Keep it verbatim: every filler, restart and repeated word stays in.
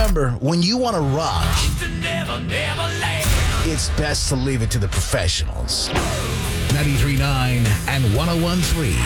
remember, when you want to rock, it's best to leave it to the professionals. ninety-three point nine and one oh one point three